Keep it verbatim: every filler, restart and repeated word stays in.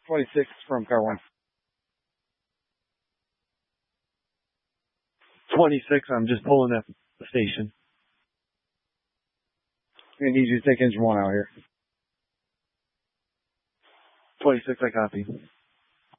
twenty-six from car one. twenty-six, I'm just pulling up the station. I need you to take engine one out here. twenty-six, I copy.